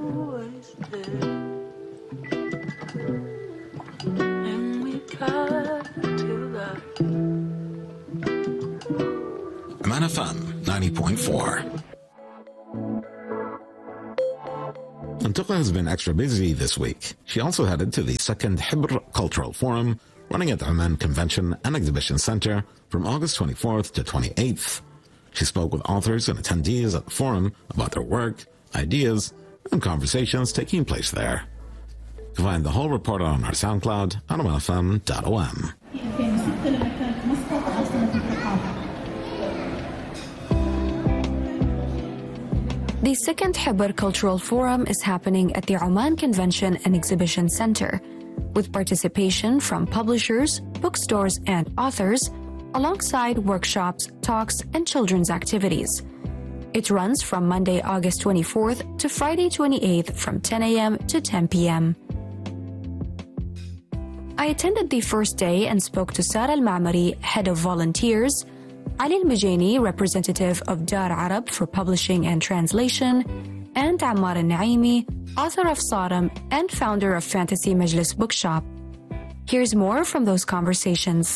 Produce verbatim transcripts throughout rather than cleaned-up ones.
wasted. And we got to the Aman F M ninety point four. Antuqa has been extra busy this week. She also headed to the second Hibr Cultural Forum, running at the Oman Convention and Exhibition Center from August twenty-fourth to twenty-eighth. She spoke with authors and attendees at the forum about their work, ideas, and conversations taking place there. You can find the whole report on our SoundCloud at oman f m dot o m. The second Hibr Cultural Forum is happening at the Oman Convention and Exhibition Center, with participation from publishers, bookstores, and authors, alongside workshops, talks, and children's activities. It runs from Monday, August twenty-fourth to Friday, twenty-eighth from ten a.m. to ten p.m. I attended the first day and spoke to Sara Al-Ma'mari, head of volunteers, Ali Al-Mujaini, representative of Dar Arab for publishing and translation, and Ammar Al-Naimi, author of Saram and founder of Fantasy Majlis Bookshop. Here's more from those conversations.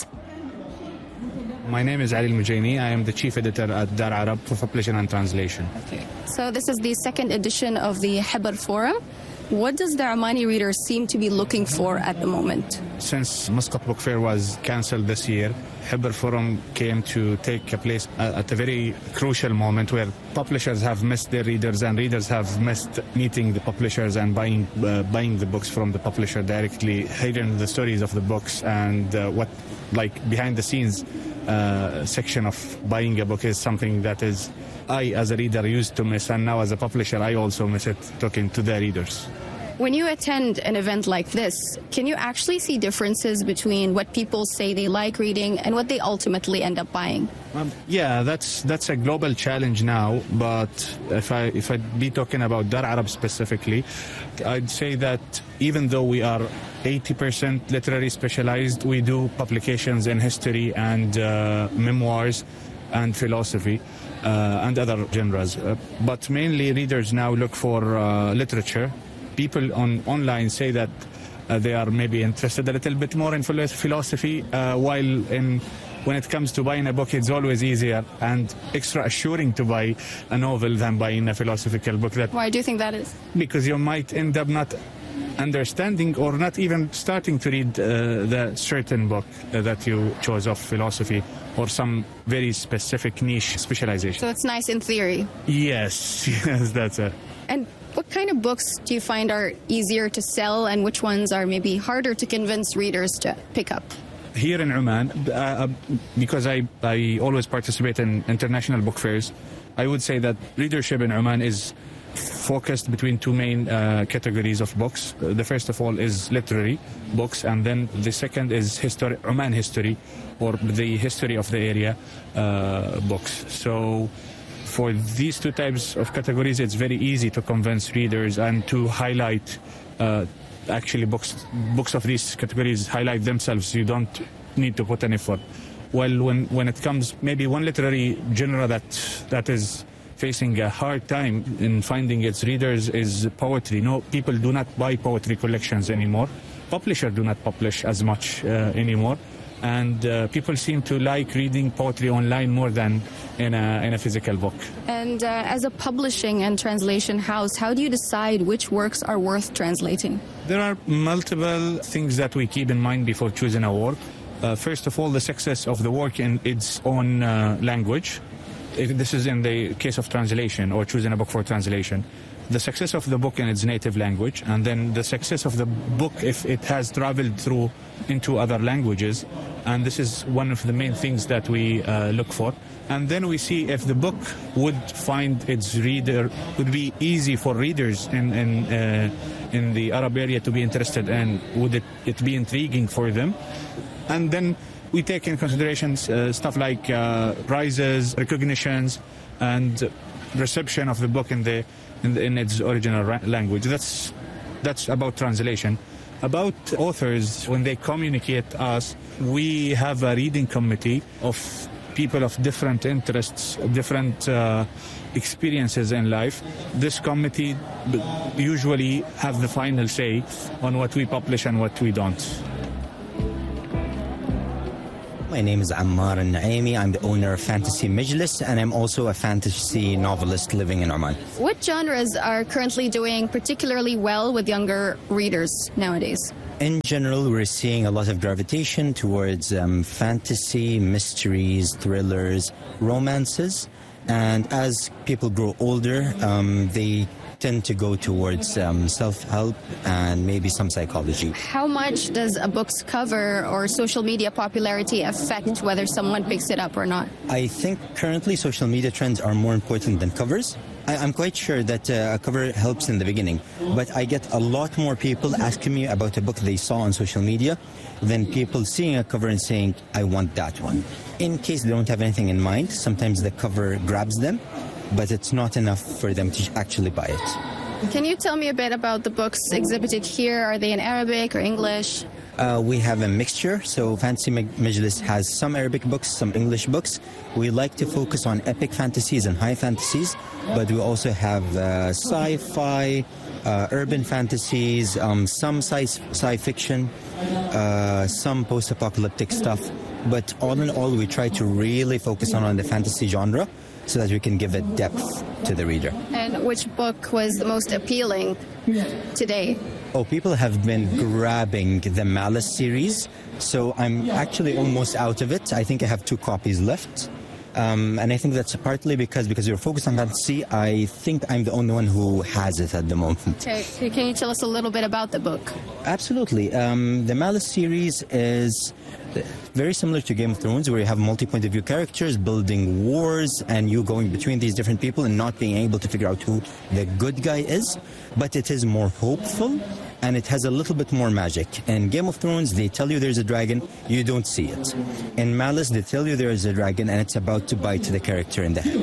My name is Ali Al-Mujaini. I am the chief editor at Dar Arab for publishing and translation. Okay. So this is the second edition of the Hibr Forum. What does the Omani reader seem to be looking for at the moment? Since Muscat Book Fair was cancelled this year, Hibr Forum came to take a place at a very crucial moment where publishers have missed their readers and readers have missed meeting the publishers and buying uh, buying the books from the publisher directly, hearing the stories of the books and uh, what, like, behind the scenes uh, section of buying a book is something that is I, as a reader, used to miss, and now as a publisher, I also miss it, talking to the readers. When you attend an event like this, can you actually see differences between what people say they like reading and what they ultimately end up buying? Um, yeah, that's that's a global challenge now, but if I if I'd be talking about Dar Arab specifically, I'd say that even though we are eighty percent literary specialized, we do publications in history and uh, memoirs and philosophy. Uh, and other genres. Uh, but mainly readers now look for uh, literature. People on online say that uh, they are maybe interested a little bit more in philosophy, uh, while in when it comes to buying a book, it's always easier and extra assuring to buy a novel than buying a philosophical book. That Why do you think that is? Because you might end up not understanding or not even starting to read uh, the certain book uh, that you chose of philosophy or some very specific niche specialization. So it's nice in theory. Yes, yes, that's it. And what kind of books do you find are easier to sell and which ones are maybe harder to convince readers to pick up? Here in Oman, uh, because I, I always participate in international book fairs, I would say that readership in Oman is focused between two main uh, categories of books. Uh, the first of all is literary books, and then the second is history, Oman history, or the history of the area uh, books. So for these two types of categories, it's very easy to convince readers and to highlight uh, actually books books of these categories highlight themselves. You don't need to put an effort. Well, when, when it comes maybe one literary genre that that is facing a hard time in finding its readers is poetry. No, people do not buy poetry collections anymore. Publishers do not publish as much uh, anymore. And uh, people seem to like reading poetry online more than in a, in a physical book. And uh, as a publishing and translation house, how do you decide which works are worth translating? There are multiple things that we keep in mind before choosing a work. Uh, first of all, the success of the work in its own uh, language. If this is in the case of translation or choosing a book for translation. The success of the book in its native language, and then the success of the book if it has traveled through into other languages. And this is one of the main things that we uh, look for. And then we see if the book would find its reader, would be easy for readers in in, uh, in the Arab area to be interested in, would it, it be intriguing for them. And then we take in consideration uh, stuff like uh, prizes, recognitions, and reception of the book in the in, the, in its original ra- language. That's that's about translation. About authors, when they communicate us, we have a reading committee of people of different interests, different uh, experiences in life. This committee usually have the final say on what we publish and what we don't. My name is Ammar Al-Naimi. I'm the owner of Fantasy Majlis, and I'm also a fantasy novelist living in Oman. What genres are currently doing particularly well with younger readers nowadays? In general, we're seeing a lot of gravitation towards um, fantasy, mysteries, thrillers, romances. And as people grow older, um, they tend to go towards um, self-help and maybe some psychology. How much does a book's cover or social media popularity affect whether someone picks it up or not? I think currently social media trends are more important than covers. I, I'm quite sure that uh, a cover helps in the beginning, but I get a lot more people asking me about a book they saw on social media than people seeing a cover and saying, I want that one. In case they don't have anything in mind, sometimes the cover grabs them, but it's not enough for them to actually buy it. Can you tell me a bit about the books exhibited here? Are they in Arabic or English? Uh, we have a mixture, so Fantasy Majlis has some Arabic books, some English books. We like to focus on epic fantasies and high fantasies, but we also have uh, sci-fi, uh, urban fantasies, um, some sci- sci fiction, uh, some post-apocalyptic stuff. But all in all, we try to really focus on, on the fantasy genre, so that we can give it depth to the reader. And which book was the most appealing today? Oh, people have been grabbing the Malice series, so I'm actually almost out of it. I think I have two copies left. Um, and I think that's partly because because you're focused on fantasy, I think I'm the only one who has it at the moment. Okay. Can you tell us a little bit about the book? Absolutely. Um, the Malice series is very similar to Game of Thrones, where you have multi-point of view characters building wars and you going between these different people and not being able to figure out who the good guy is. But it is more hopeful and it has a little bit more magic. In Game of Thrones, they tell you there's a dragon, you don't see it. In Malice, they tell you there is a dragon and it's about to bite the character in the head.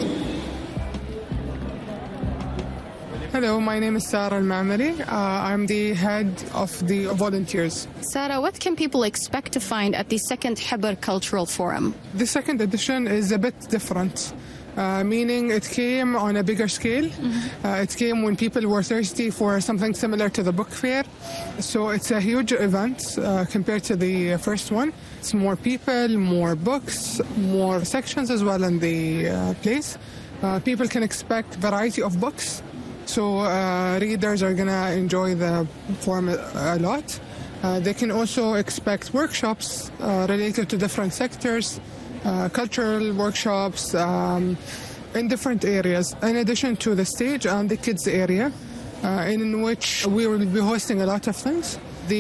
Hello, my name is Sarah Al-Mamari. Uh, I'm the head of the volunteers. Sarah, what can people expect to find at the second Hibr Cultural Forum? The second edition is a bit different, uh, meaning it came on a bigger scale. Mm-hmm. Uh, it came when people were thirsty for something similar to the book fair. So it's a huge event uh, compared to the first one. It's more people, more books, more sections as well in the uh, place. Uh, people can expect variety of books. So uh, readers are going to enjoy the forum a lot. Uh, they can also expect workshops uh, related to different sectors, uh, cultural workshops um, in different areas, in addition to the stage and the kids area, uh, in which we will be hosting a lot of things.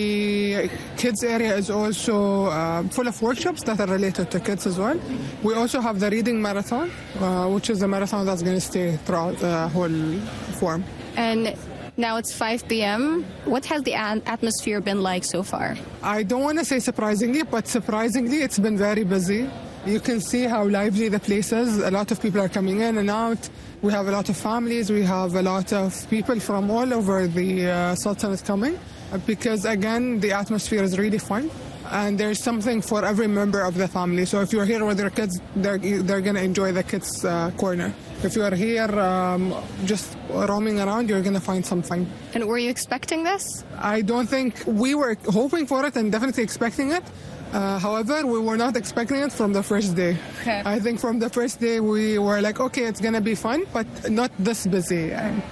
The kids area is also uh, full of workshops that are related to kids as well. We also have the reading marathon, uh, which is a marathon that's going to stay throughout the whole forum. And now it's five p.m. What has the atmosphere been like so far? I don't want to say surprisingly, but surprisingly, it's been very busy. You can see how lively the place is. A lot of people are coming in and out. We have a lot of families. We have a lot of people from all over the uh, Sultanate coming. Because again, the atmosphere is really fun and there's something for every member of the family. So if you're here with your kids, they're, they're going to enjoy the kids' uh, corner. If you're here um, just roaming around, you're going to find something. And were you expecting this? I don't think we were hoping for it and definitely expecting it. Uh, however, we were not expecting it from the first day. Okay. I think from the first day we were like, okay, it's going to be fun, but not this busy.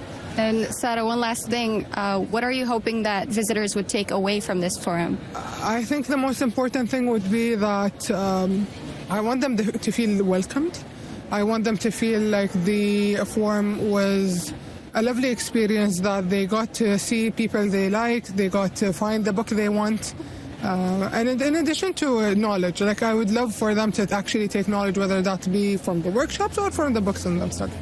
And Sarah, one last thing. Uh, what are you hoping that visitors would take away from this forum? I think the most important thing would be that um, I want them to, to feel welcomed. I want them to feel like the forum was a lovely experience, that they got to see people they like, they got to find the book they want. Uh, and in, in addition to uh, knowledge, like I would love for them to actually take knowledge, whether that be from the workshops or from the books in themselves.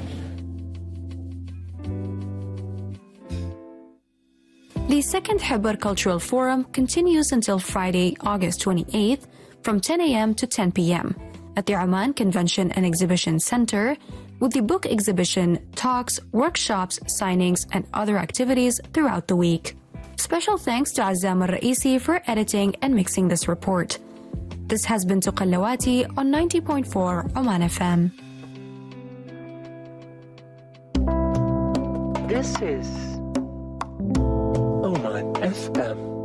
The second Hibr Cultural Forum continues until Friday, August twenty-eighth from ten a.m. to ten p.m. at the Oman Convention and Exhibition Center, with the book exhibition, talks, workshops, signings, and other activities throughout the week. Special thanks to Azam Al-Raisi for editing and mixing this report. This has been Tuqallawati on ninety point four Oman F M. This is Oman F M.